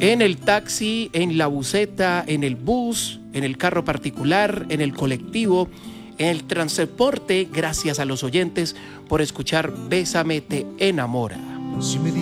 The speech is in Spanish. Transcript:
En el taxi, en la buseta, en el bus, en el carro particular, en el colectivo, en el transporte. Gracias a los oyentes por escuchar Bésame te enamora.